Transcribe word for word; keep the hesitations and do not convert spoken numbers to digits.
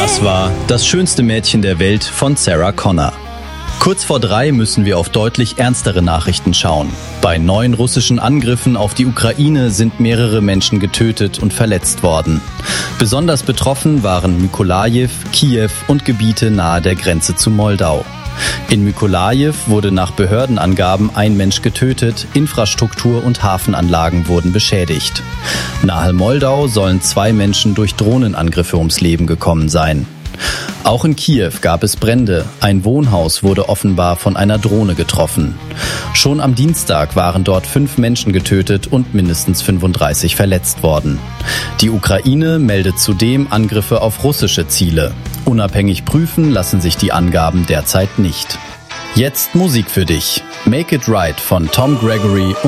Das war Das schönste Mädchen der Welt von Sarah Connor. Kurz vor drei müssen wir auf deutlich ernstere Nachrichten schauen. Bei neuen russischen Angriffen auf die Ukraine sind mehrere Menschen getötet und verletzt worden. Besonders betroffen waren Mykolajiw, Kiew und Gebiete nahe der Grenze zu Moldau. In Mykolajiw wurde nach Behördenangaben ein Mensch getötet, Infrastruktur und Hafenanlagen wurden beschädigt. Nahe Moldau sollen zwei Menschen durch Drohnenangriffe ums Leben gekommen sein. Auch in Kiew gab es Brände. Ein Wohnhaus wurde offenbar von einer Drohne getroffen. Schon am Dienstag waren dort fünf Menschen getötet und mindestens fünfunddreißig verletzt worden. Die Ukraine meldet zudem Angriffe auf russische Ziele. Unabhängig prüfen lassen sich die Angaben derzeit nicht. Jetzt Musik für dich. Make It Right von Tom Gregory